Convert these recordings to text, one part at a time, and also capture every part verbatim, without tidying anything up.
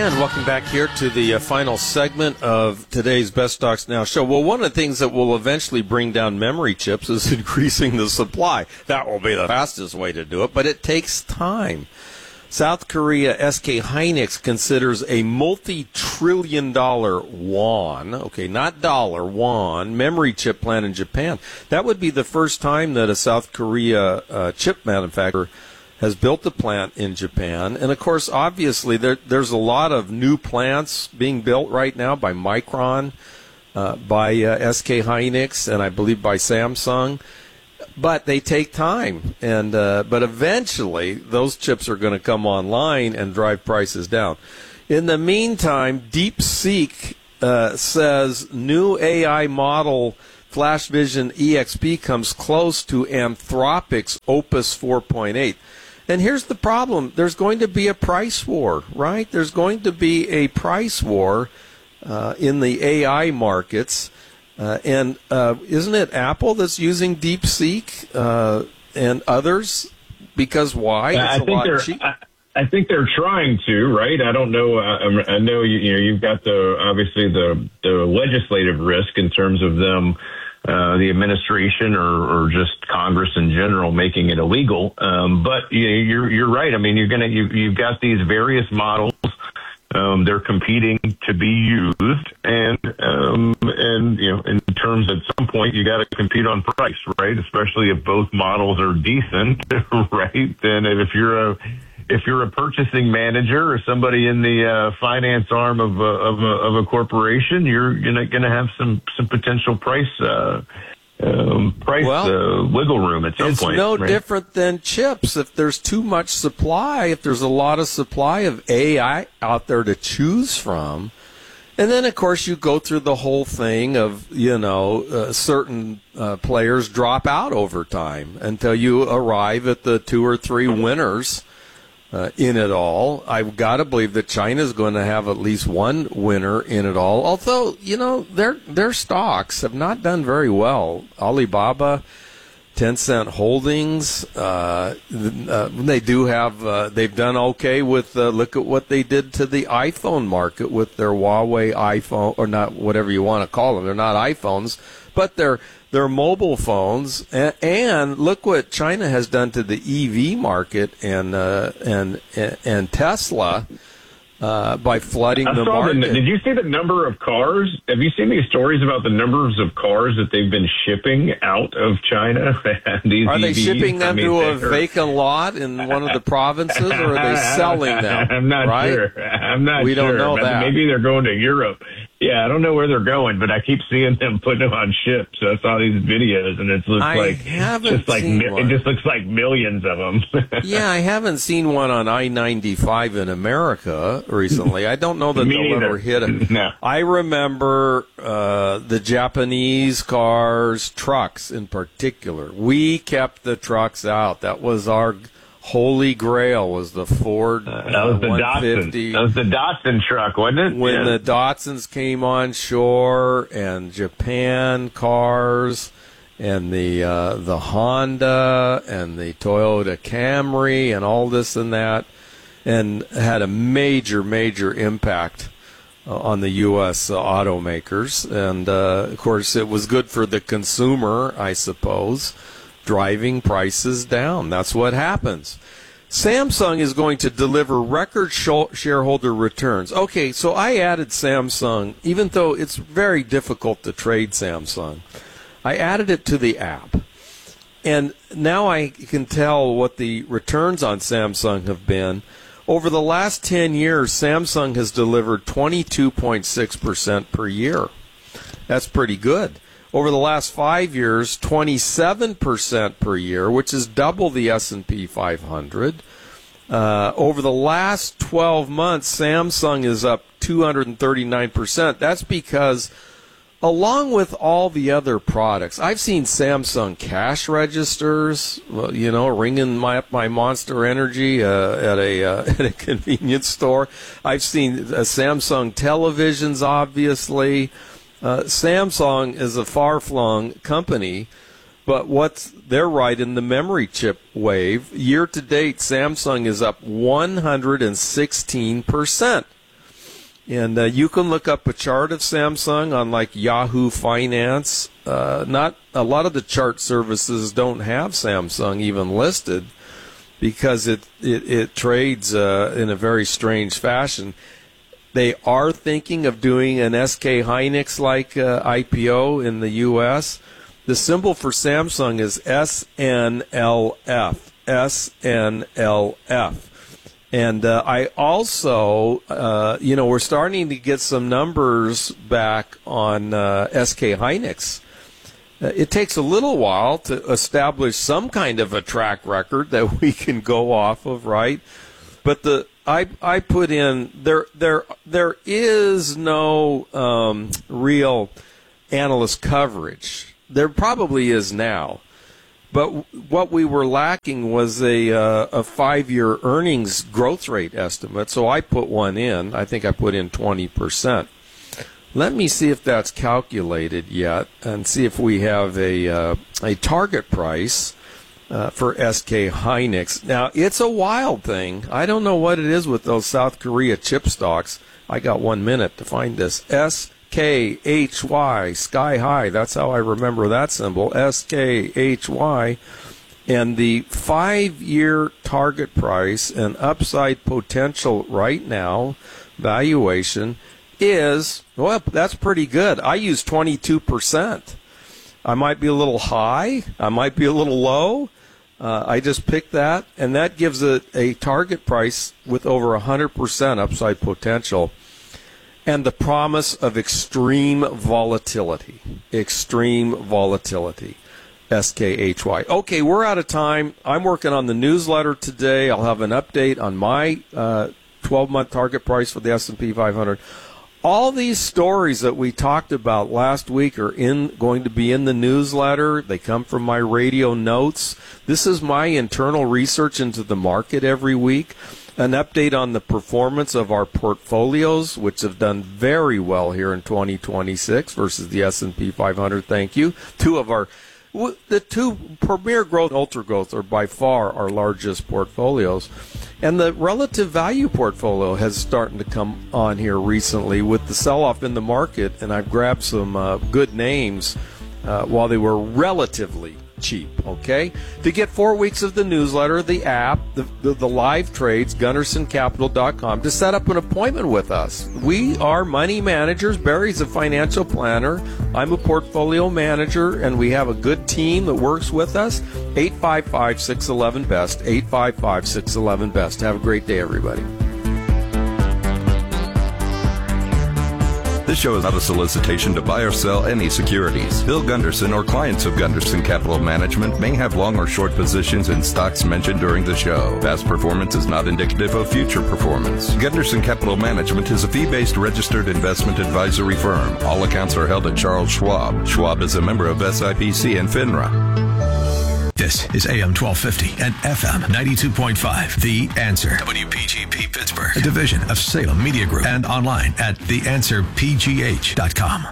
And welcome back here to the uh, final segment of today's Best Stocks Now show. Well, one of the things that will eventually bring down memory chips is increasing the supply. That will be the fastest way to do it, but it takes time. South Korea S K Hynix considers a multi-trillion dollar won, okay, not dollar, won, memory chip plant in Japan. That would be the first time that a South Korea uh, chip manufacturer has built a plant in Japan. And, of course, obviously, there, there's a lot of new plants being built right now by Micron, uh, by uh, S K Hynix, and I believe by Samsung. But they take time. and uh, But eventually, those chips are going to come online and drive prices down. In the meantime, DeepSeek uh, says new A I model FlashVision E X P comes close to Anthropic's Opus four point eight. And here's the problem. There's going to be a price war, right? There's going to be a price war uh, in the A I markets. Uh, and uh, isn't it Apple that's using DeepSeek uh, and others? Because why? It's I a think lot they're, cheaper. I, I think they're trying to, right? I don't know. I, I know you, you know you've got the obviously the the legislative risk in terms of them. Uh, the administration or, or just Congress in general making it illegal. Um, but you know, you're you're right. I mean, you're gonna you, you've got these various models. Um, they're competing to be used, and um, and you know, in terms at some point you got to compete on price, right? Especially if both models are decent, right? Then if you're a if you're a purchasing manager or somebody in the uh, finance arm of a, of a, of a corporation, you're gonna gonna have some some potential price uh, um, price well, uh, wiggle room at some it's point. It's no right? different than chips. If there's too much supply, if there's a lot of supply of A I out there to choose from, and then of course you go through the whole thing of you know uh, certain uh, players drop out over time until you arrive at the two or three winners. Uh, in it all. I've got to believe that China's going to have at least one winner in it all. Although, you know, their their stocks have not done very well. Alibaba, Tencent Holdings, uh, uh, they do have, uh, they've done okay with, uh, look at what they did to the iPhone market with their Huawei iPhone, or not, whatever you want to call them. They're not iPhones, but they're They're mobile phones, and, and look what China has done to the E V market and uh, and and Tesla uh, by flooding I the saw market. The, did you see the number of cars? Have you seen these stories about the numbers of cars that they've been shipping out of China? These are they E Vs? shipping them I mean, to a are... vacant lot in one of the provinces, or are they selling them? I'm not right? sure. I'm not we sure. We don't know that. Maybe they're going to Europe. Yeah, I don't know where they're going, but I keep seeing them putting them on ships. I saw these videos, and it looks I like haven't just like seen it one. just looks like millions of them. Yeah, I haven't seen one on I ninety-five in America recently. I don't know that Me they'll neither. ever hit it. No. I remember uh, the Japanese cars, trucks in particular. We kept the trucks out. That was our holy grail, was the Ford Uh, that was the one Datsun. fifty. That was the Datsun truck, wasn't it? When yeah. the Datsuns came on shore, and Japan cars, and the uh, the Honda and the Toyota Camry, and all this and that, and had a major, major impact uh, on the U S uh, automakers. And uh, of course, it was good for the consumer, I suppose, driving prices down. That's what happens. Samsung is going to deliver record sh- shareholder returns. Okay, so I added Samsung, even though it's very difficult to trade Samsung. I added it to the app. And now I can tell what the returns on Samsung have been. Over the last ten years, Samsung has delivered twenty-two point six percent per year. That's pretty good. Over the last five years, twenty-seven percent per year, which is double the S and P five hundred. Uh, over the last twelve months, Samsung is up two hundred thirty-nine percent. That's because, along with all the other products, I've seen Samsung cash registers, well, you know, ringing my my Monster Energy uh, at a uh, at a convenience store. I've seen uh, Samsung televisions, obviously. Uh, Samsung is a far-flung company, but what's they're right in the memory chip wave. Year to date, Samsung is up one hundred sixteen percent. And uh, you can look up a chart of Samsung on like Yahoo Finance. Uh, not a lot of the chart services don't have Samsung even listed because it it, it trades uh, in a very strange fashion. They are thinking of doing an S K Hynix like uh, I P O in the U S. The symbol for Samsung is S N L F. S N L F. And uh, I also, uh, you know, we're starting to get some numbers back on uh, S K Hynix. Uh, it takes a little while to establish some kind of a track record that we can go off of, right? But the I I put in there there there is no um, real analyst coverage. There probably is now. But what we were lacking was a uh, a five-year earnings growth rate estimate. So I put one in. I think I put in twenty percent. Let me see if that's calculated yet, and see if we have a uh, a target price uh, for S K Hynix. Now it's a wild thing. I don't know what it is with those South Korea chip stocks. I got one minute to find this. S K H Y, sky high. That's how I remember that symbol, S K H Y. And the five-year target price and upside potential right now, valuation, is, well, that's pretty good. I use twenty-two percent. I might be a little high. I might be a little low. Uh, I just picked that, and that gives it a target price with over one hundred percent upside potential. And the promise of extreme volatility. Extreme volatility. S K H Y. Okay, we're out of time. I'm working on the newsletter today. I'll have an update on my uh, twelve-month target price for the S and P five hundred. All these stories that we talked about last week are in going to be in the newsletter. They come from my radio notes. This is my internal research into the market every week. An update on the performance of our portfolios, which have done very well here in twenty twenty-six versus the S and P five hundred. Thank you. Two of our, the two Premier Growth and Ultra Growth are by far our largest portfolios. And the relative value portfolio has started to come on here recently with the sell-off in the market, and I've grabbed some uh, good names uh, while they were relatively cheap, okay? To get four weeks of the newsletter, the app, the, the, the live trades, gunderson capital dot com, to set up an appointment with us. We are money managers. Barry's a financial planner. I'm a portfolio manager, and we have a good team that works with us. eight five five, six one one, B E S T, eight five five, six one one, B E S T. Have a great day, everybody. This show is not a solicitation to buy or sell any securities. Bill Gunderson or clients of Gunderson Capital Management may have long or short positions in stocks mentioned during the show. Past performance is not indicative of future performance. Gunderson Capital Management is a fee-based registered investment advisory firm. All accounts are held at Charles Schwab. Schwab is a member of S I P C and FINRA. This is A M twelve fifty and F M ninety-two point five. The Answer. W P G P Pittsburgh, a division of Salem Media Group, and online at the answer p g h dot com.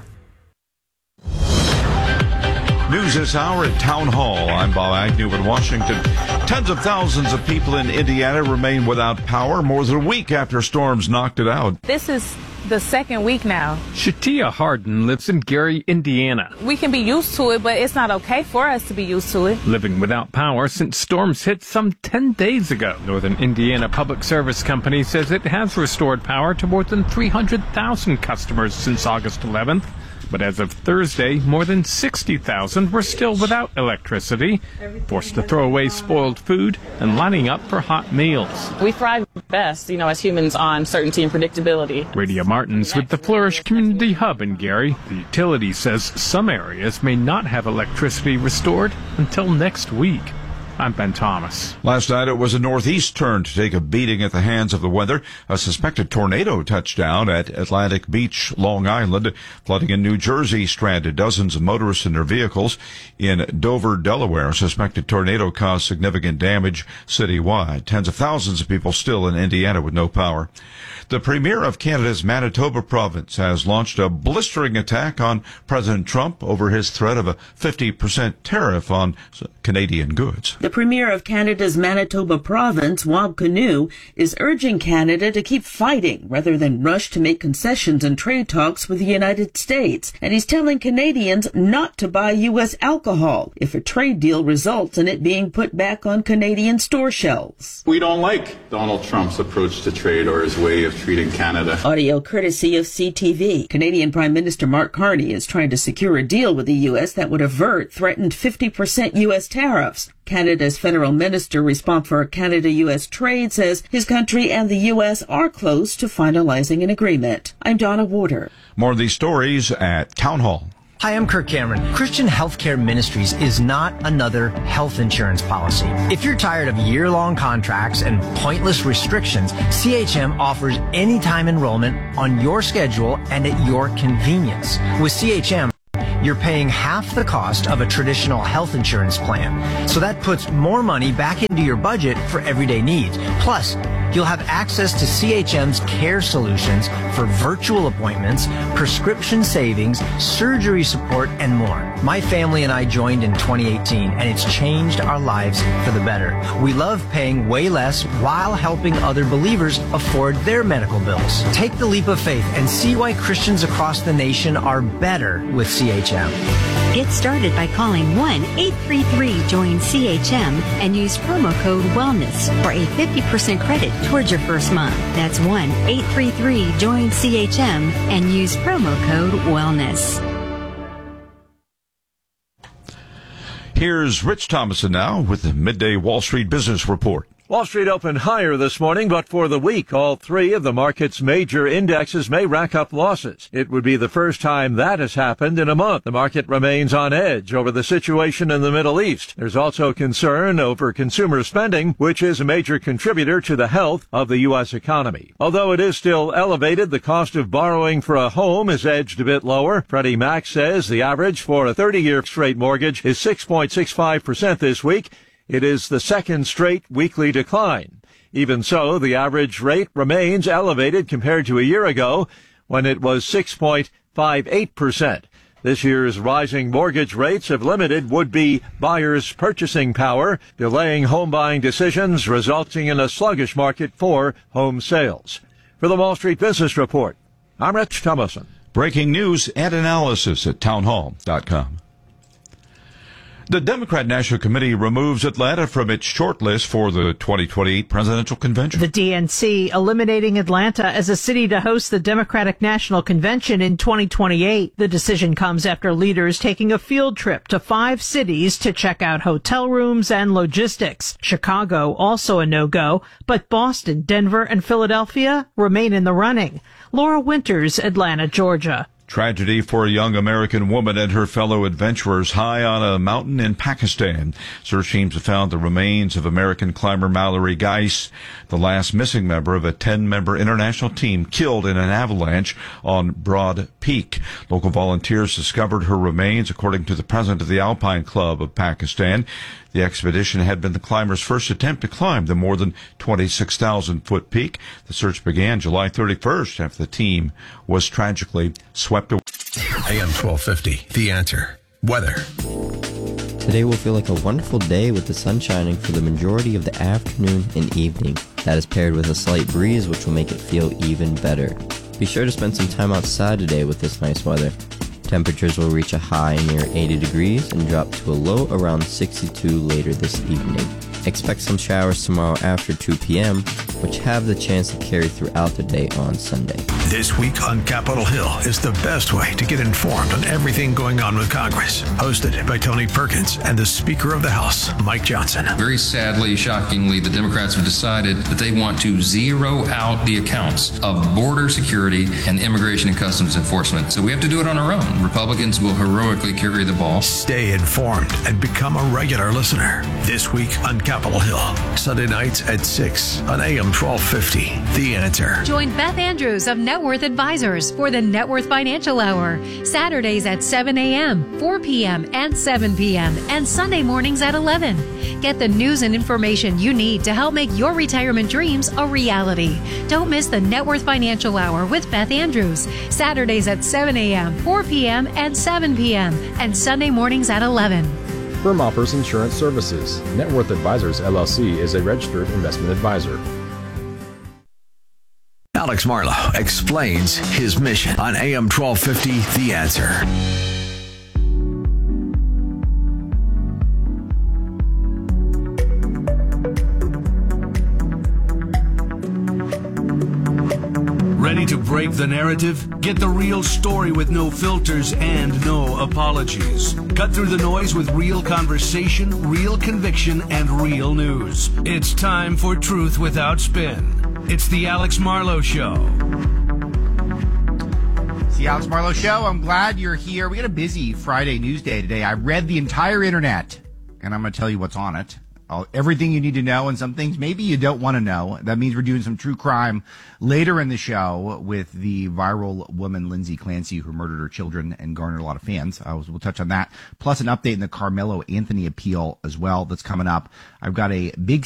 News this hour at Town Hall. I'm Bob Agnew in Washington. Tens of thousands of people in Indiana remain without power more than a week after storms knocked it out. This is the second week now. Shatia Harden lives in Gary, Indiana. We can be used to it, but it's not okay for us to be used to it. Living without power since storms hit some ten days ago. Northern Indiana Public Service Company says it has restored power to more than three hundred thousand customers since August eleventh. But as of Thursday, more than sixty thousand were still without electricity, forced to throw away spoiled food and lining up for hot meals. We thrive best, you know, as humans on certainty and predictability. Radio Martins with the Flourish Community Hub in Gary. The utility says some areas may not have electricity restored until next week. I'm Ben Thomas. Last night it was a northeast turn to take a beating at the hands of the weather. A suspected tornado touched down at Atlantic Beach, Long Island. Flooding in New Jersey stranded dozens of motorists in their vehicles. In Dover, Delaware, a suspected tornado caused significant damage citywide. Tens of thousands of people still in Indiana with no power. The Premier of Canada's Manitoba province has launched a blistering attack on President Trump over his threat of a fifty percent tariff on Canadian goods. The Premier of Canada's Manitoba province, Wab Kinew, is urging Canada to keep fighting rather than rush to make concessions in trade talks with the United States. And he's telling Canadians not to buy U S alcohol if a trade deal results in it being put back on Canadian store shelves. We don't like Donald Trump's approach to trade or his way of treating Canada. Audio courtesy of C T V. Canadian Prime Minister Mark Carney is trying to secure a deal with the U S that would avert threatened fifty percent U S tariffs. Canada's federal minister responsible for Canada-U S trade says his country and the U S are close to finalizing an agreement. I'm Donna Warder. More of these stories at Town Hall. Hi, I'm Kirk Cameron. Christian Healthcare Ministries is not another health insurance policy. If you're tired of year-long contracts and pointless restrictions, C H M offers anytime enrollment on your schedule and at your convenience. With C H M, you're paying half the cost of a traditional health insurance plan. So that puts more money back into your budget for everyday needs. Plus, you'll have access to C H M's care solutions for virtual appointments, prescription savings, surgery support, and more. My family and I joined in twenty eighteen, and it's changed our lives for the better. We love paying way less while helping other believers afford their medical bills. Take the leap of faith and see why Christians across the nation are better with C H M. Get started by calling one eight three three join C H M and use promo code WELLNESS for a fifty percent credit towards your first month. That's one eight three three join C H M and use promo code WELLNESS. Here's Rich Thomason now with the Midday Wall Street Business Report. Wall Street opened higher this morning, but for the week, all three of the market's major indexes may rack up losses. It would be the first time that has happened in a month. The market remains on edge over the situation in the Middle East. There's also concern over consumer spending, which is a major contributor to the health of the U S economy. Although it is still elevated, the cost of borrowing for a home is edged a bit lower. Freddie Mac says the average for a thirty-year straight mortgage is six point six five percent this week. It is the second straight weekly decline. Even so, the average rate remains elevated compared to a year ago when it was six point five eight percent. This year's rising mortgage rates have limited would-be buyers' purchasing power, delaying home buying decisions, resulting in a sluggish market for home sales. For the Wall Street Business Report, I'm Rich Thomason. Breaking news and analysis at townhall dot com. The Democrat National Committee removes Atlanta from its short list for the twenty twenty-eight presidential convention. The D N C eliminating Atlanta as a city to host the Democratic National Convention in twenty twenty-eight. The decision comes after leaders taking a field trip to five cities to check out hotel rooms and logistics. Chicago also a no-go, but Boston, Denver, and Philadelphia remain in the running. Laura Winters, Atlanta, Georgia. Tragedy for a young American woman and her fellow adventurers high on a mountain in Pakistan. Search teams have found the remains of American climber Mallory Geis, the last missing member of a ten-member international team killed in an avalanche on Broad Peak. Local volunteers discovered her remains, according to the president of the Alpine Club of Pakistan. The expedition had been the climber's first attempt to climb the more than twenty-six thousand foot peak. The search began July thirty-first after the team was tragically swept away. A M twelve fifty, The Answer. Weather. Today will feel like a wonderful day with the sun shining for the majority of the afternoon and evening. That is paired with a slight breeze, which will make it feel even better. Be sure to spend some time outside today with this nice weather. Temperatures will reach a high near eighty degrees and drop to a low around sixty-two later this evening. Expect some showers tomorrow after two p.m., which have the chance to carry throughout the day on Sunday. This week on Capitol Hill is the best way to get informed on everything going on with Congress. Hosted by Tony Perkins and the Speaker of the House, Mike Johnson. Very sadly, shockingly, the Democrats have decided that they want to zero out the accounts of border security and immigration and customs enforcement. So we have to do it on our own. Republicans will heroically carry the ball. Stay informed and become a regular listener. This week on Capitol Hill, Sunday nights at six on A M twelve fifty. The Answer. Join Beth Andrews of Net Worth Advisors for the Net Worth Financial Hour. Saturdays at seven a.m., four p.m., and seven p.m., and Sunday mornings at eleven. Get the news and information you need to help make your retirement dreams a reality. Don't miss the Net Worth Financial Hour with Beth Andrews. Saturdays at seven a.m., four p.m., and seven p.m., and Sunday mornings at eleven. firm offers insurance services. Net Worth Advisors, L L C is a registered investment advisor. Alex Marlow explains his mission on A M twelve fifty, The Answer. Ready to break the narrative? Get the real story with no filters and no apologies. Cut through the noise with real conversation, real conviction, and real news. It's time for Truth Without Spin. It's the Alex Marlow Show. It's the Alex Marlow Show. I'm glad you're here. We got a busy Friday news day today. I read the entire internet, and I'm going to tell you what's on it. All, everything you need to know, and some things maybe you don't want to know. That means we're doing some true crime later in the show with the viral woman Lindsay Clancy, who murdered her children and garnered a lot of fans. Uh, we'll touch on that. Plus an update in the Carmelo Anthony appeal as well that's coming up. I've got a big